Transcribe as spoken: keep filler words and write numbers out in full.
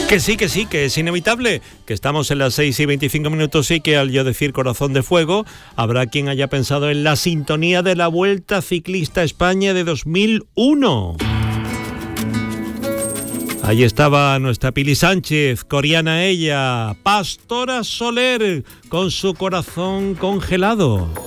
Que sí, que sí, que es inevitable, que estamos en las seis y veinticinco minutos y que al yo decir Corazón de Fuego, habrá quien haya pensado en la sintonía de la Vuelta Ciclista a España de dos mil uno. Ahí estaba nuestra Pili Sánchez, coreana ella, Pastora Soler, con su corazón congelado.